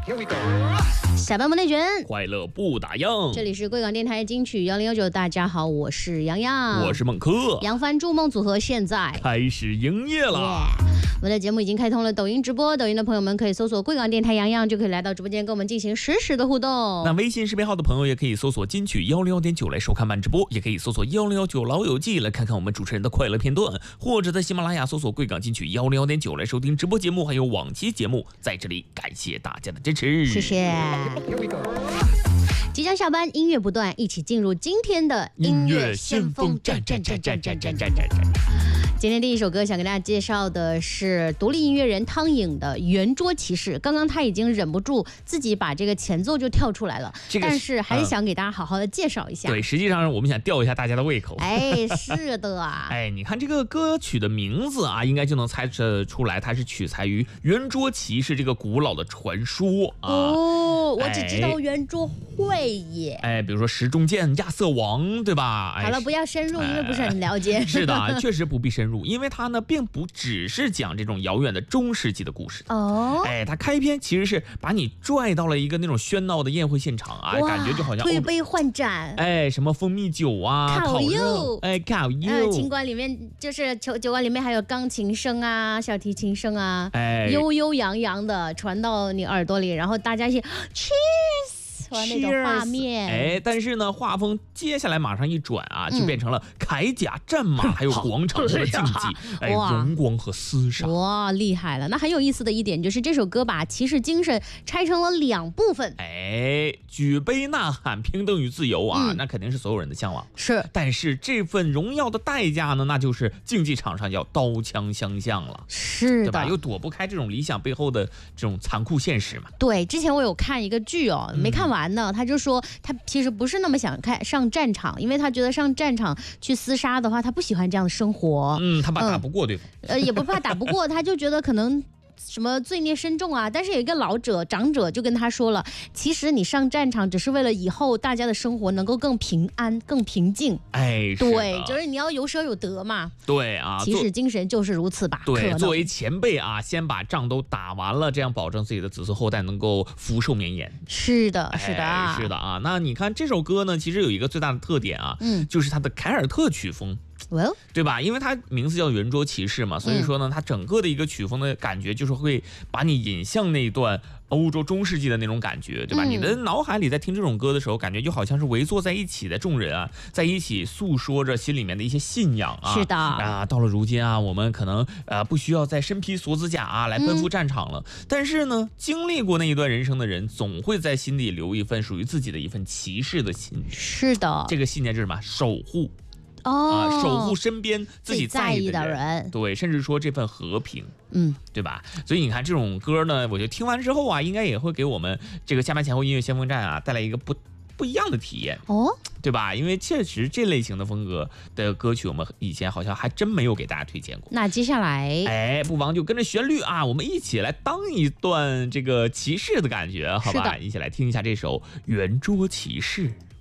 下班不内卷， 快乐不打烊。 这里是贵港电台金曲1019，大家好，我是洋洋， 我是猛哥， 扬帆筑梦组合现在开始营业了。 我们的节目已经开通了抖音直播，抖音的朋友们可以搜索贵港电台洋洋，就可以来到直播间跟我们进行实时的互动。 那微信视频号的朋友也可以搜索金曲101.9来收看慢直播，也可以搜索1019老友记来看看我们主持人的快乐片段，或者在喜马拉雅搜索贵港金曲101.9来收听直播节目，还有往期节目。在这里感谢大家的支持， 谢谢。即将下班，音乐不断，一起进入今天的音乐先锋战。今天第一首歌想跟大家介绍的是独立音乐人汤颖的《圆桌骑士》。刚刚他已经忍不住自己把这个前奏就跳出来了，但是还是想给大家好好的介绍一下。 对，实际上我们想吊一下大家的胃口。 哎，是的啊。 哎，你看这个歌曲的名字啊，应该就能猜得出来，它是取材于圆桌骑士这个古老的传说啊。 哦，我只知道圆桌会耶。 哎，比如说石中剑、亚瑟王，对吧？ 好了，不要深入，因为不是很了解。 是的，确实不必深入，因为它呢并不只是讲这种遥远的中世纪的故事哦。 哎，它开篇其实是把你拽到了一个那种喧闹的宴会现场啊，感觉就好像推杯换盏， 哎，什么蜂蜜酒啊， 烤肉， 哎，烤肉。 琴馆里面就是酒馆里面还有钢琴声啊、小提琴声啊， 哎， 悠悠扬扬的传到你耳朵里，然后大家一起 cheers。那种画面， 哎，但是呢，画风接下来马上一转啊，就变成了铠甲、战马，还有广场上的竞技，哎，荣光和厮杀， 哇，厉害了！那很有意思的一点就是这首歌把骑士精神拆成了2部分， 哎，举杯呐喊，平等与自由啊，那肯定是所有人的向往， 是。 但是这份荣耀的代价呢，那就是竞技场上要刀枪相向了， 是的， 对吧？又躲不开这种理想背后的这种残酷现实嘛。 对，之前我有看一个剧哦，没看完呢，他就说他其实不是那么想上战场，因为他觉得上战场去厮杀的话，他不喜欢这样的生活。 他怕打不过对方。 也不怕打不过，他就觉得可能什么罪孽深重啊。但是有一个长者就跟他说了，其实你上战场只是为了以后大家的生活能够更平安、更平静。 哎， 对，就是你要有舍有得嘛。 对啊， 骑士精神就是如此吧。 对，作为前辈啊，先把仗都打完了，这样保证自己的子孙后代能够福寿绵延。 是的，是的， 是的啊。那你看这首歌呢，其实有一个最大的特点啊，就是它的凯尔特曲风。对吧？因为它名字叫圆桌骑士嘛，所以说呢，它整个的一个曲风的感觉就是会把你引向那段欧洲中世纪的那种感觉，对吧？你的脑海里在听这种歌的时候，感觉就好像是围坐在一起的众人啊，在一起诉说着心里面的一些信仰啊。 是的啊，到了如今啊，我们可能不需要再身披锁子甲啊来奔赴战场了，但是呢，经历过那一段人生的人，总会在心底留一份属于自己的一份骑士的心。 是的， 这个信念就是什么？守护。守护身边自己在意的人，对，甚至说这份和平，对吧？所以你看这种歌呢，我觉得听完之后啊，应该也会给我们这个下班前后音乐先锋站啊带来一个不一样的体验哦，对吧？因为确实这类型的风格的歌曲，我们以前好像还真没有给大家推荐过。 那接下来， 哎，不妨就跟着旋律啊，我们一起来当一段这个骑士的感觉，好吧？一起来听一下这首《圆桌骑士》。